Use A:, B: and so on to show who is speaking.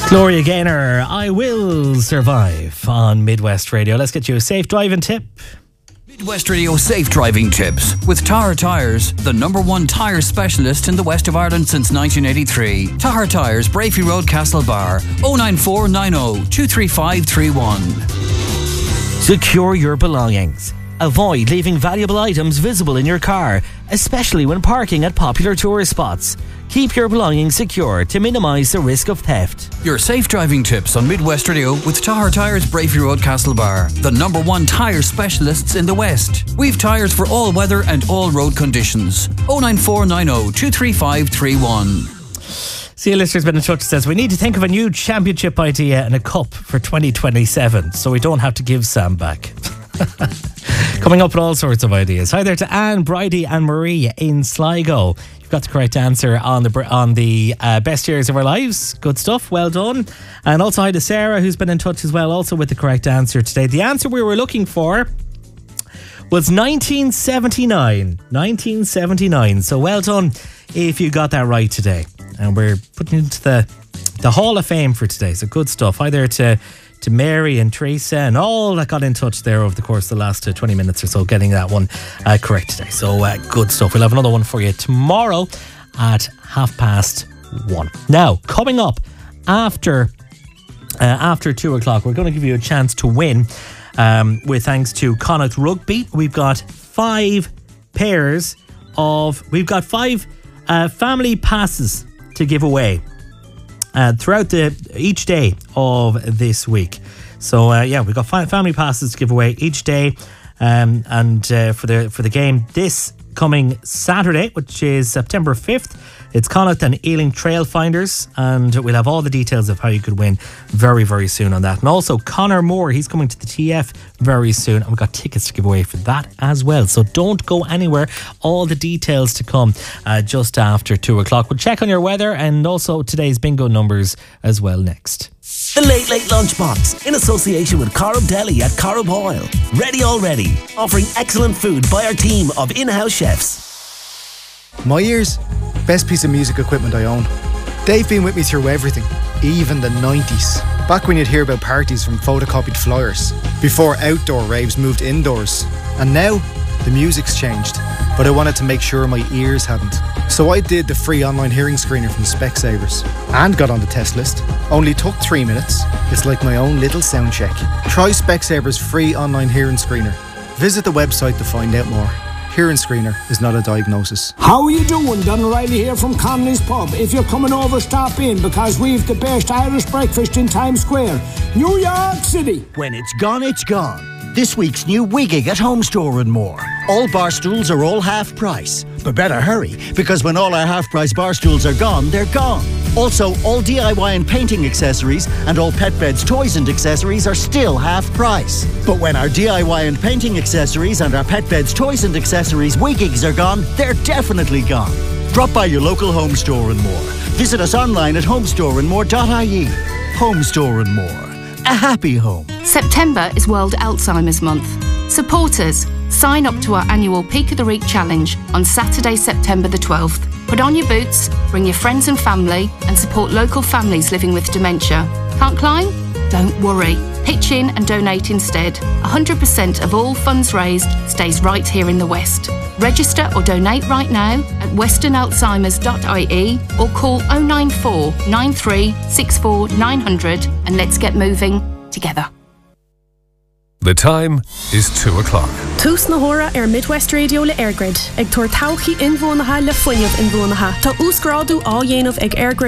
A: Gloria Gaynor, I Will Survive on Midwest Radio. Let's get you a safe driving tip.
B: Midwest Radio safe driving tips with Tahar Tyres, the #1 tyre specialist in the west of Ireland since 1983. Tahar Tyres, Brafey Road, Castlebar, 09490 23531.
A: Secure your belongings. Avoid leaving valuable items visible in your car, especially when parking at popular tourist spots. Keep your belongings secure to minimise the risk of theft.
B: Your safe driving tips on Midwest Radio with Tahar Tyres, Brafey Road, Castlebar, the #1 tyre specialists in the West. We've tyres for all weather and all road conditions. 09490 23531.
A: See, a listener's been in touch and says we need to think of a new championship idea and a cup for 2027 so we don't have to give Sam back. Coming up with all sorts of ideas. Hi there to Anne, Bridie and Marie in Sligo. You've got the correct answer on the best years of our lives. Good stuff, well done. And also hi to Sarah, who's been in touch as well, also with the correct answer today. The answer we were looking for was 1979. 1979. So well done if you got that right today. And we're putting into the Hall of Fame for today. So good stuff. Hi there to Mary and Teresa and all that got in touch there over the course of the last 20 minutes or so, getting that one correct today. So good stuff. We'll have another one for you tomorrow at 1:30. Now, coming up after 2 o'clock, we're going to give you a chance to win with thanks to Connacht Rugby. We've got five family passes to give away throughout each day of this week. So we've got family passes to give away each day, and for the game this coming Saturday, which is September 5th, it's Connacht and Ealing Trailfinders, and we'll have all the details of how you could win very, very soon on that. And also Conor Moore, he's coming to the TF very soon, and we've got tickets to give away for that as well. So don't go anywhere. All the details to come just after 2 o'clock. We'll check on your weather and also today's bingo numbers as well next.
C: The Late Late Lunchbox, in association with Corrib Deli at Corrib Oil. Ready already, offering excellent food by our team of in-house chefs.
D: My ears, best piece of music equipment I own. They've been with me through everything, even the 90s. Back when you'd hear about parties from photocopied flyers, before outdoor raves moved indoors. And now, the music's changed, but I wanted to make sure my ears hadn't. So I did the free online hearing screener from Specsavers and got on the test list. Only took 3 minutes. It's like my own little sound check. Try Specsavers free online hearing screener. Visit the website to find out more. Hearing screener is not a diagnosis.
E: How are you doing? Don O'Reilly here from Connolly's Pub. If you're coming over, stop in because we've the best Irish breakfast in Times Square, New York City.
F: When it's gone, it's gone. This week's new Wiggig at Home Store and More. All bar stools are all half price. But better hurry, because when all our half price bar stools are gone, they're gone. Also, all DIY and painting accessories and all pet beds, toys and accessories are still half price. But when our DIY and painting accessories and our pet beds, toys and accessories Wiggigs are gone, they're definitely gone. Drop by your local Home Store and More. Visit us online at homestoreandmore.ie. Home Store and More. A happy home.
G: September is World Alzheimer's Month. Supporters, sign up to our annual Peak of the Reek Challenge on Saturday, September the 12th. Put on your boots, bring your friends and family, and support local families living with dementia. Can't climb? Don't worry. Pitch in and donate instead. 100% of all funds raised stays right here in the West. Register or donate right now at westernalzheimers.ie or call 094 93 64 900 and let's get moving together.
H: The time is 2 o'clock.
I: Tús na hora Midwest Radio le Airgrid. Ag tuair tauchi inbhuanacha le foiineamh inbhuanacha. Tá úscrádu á dhéanamh ag Airgrid